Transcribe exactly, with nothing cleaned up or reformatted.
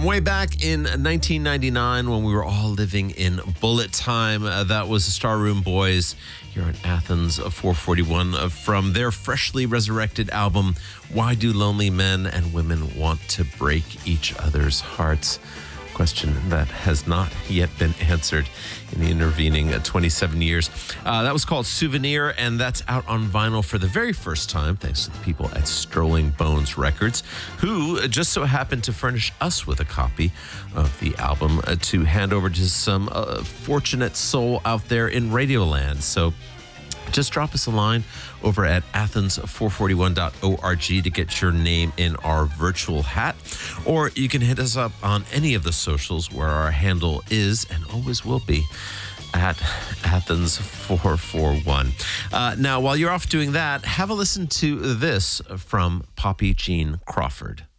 From way back in nineteen ninety-nine when we were all living in bullet time, uh, that was the Starroom Boys here in Athens four forty-one uh, from their freshly resurrected album, Why Do Lonely Men and Women Want to Break Each Other's Hearts? Question that has not yet been answered in the intervening uh, twenty-seven years. Uh, that was called Souvenir, and that's out on vinyl for the very first time, thanks to the people at Sterling Bones Records, who uh, just so happened to furnish us with a copy of the album uh, to hand over to some uh, fortunate soul out there in Radioland. So just drop us a line over at athens four forty-one dot org to get your name in our virtual hat. Or you can hit us up on any of the socials where our handle is and always will be at Athens four forty-one. Uh, now, while you're off doing that, have a listen to this from Poppy Jean Crawford.